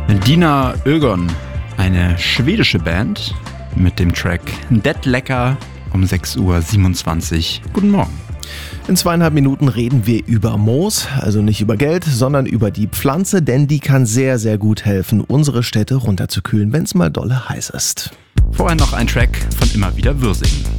Dina Ögon, eine schwedische Band mit dem Track Dead Lecker um 6:27 Uhr. Guten Morgen. In 2,5 Minuten reden wir über Moos, also nicht über Geld, sondern über die Pflanze, denn die kann sehr, sehr gut helfen, unsere Städte runterzukühlen, wenn es mal dolle heiß ist. Vorher noch ein Track von Immer wieder Würsing.